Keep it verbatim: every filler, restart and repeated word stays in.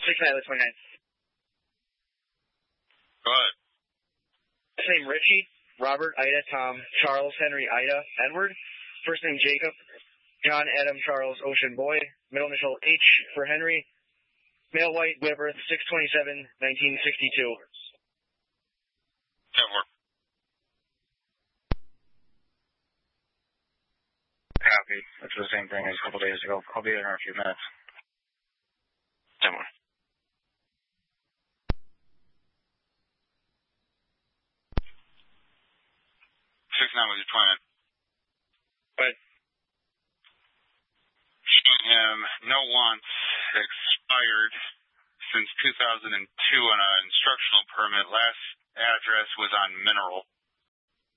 six Tyler twenty-nine. Go ahead. Same Richie, Robert, Ida, Tom, Charles, Henry, Ida, Edward. First name Jacob, John, Adam, Charles, Ocean, Boy. Middle initial H for Henry. Male white, date of birth six twenty-seven nineteen sixty-two. ten four. Copy. That's the same thing as a couple days ago. I'll be there in a few minutes. ten four. six nine with your plan. But showing him no wants, expired since two thousand two on an instructional permit. Last address was on Mineral.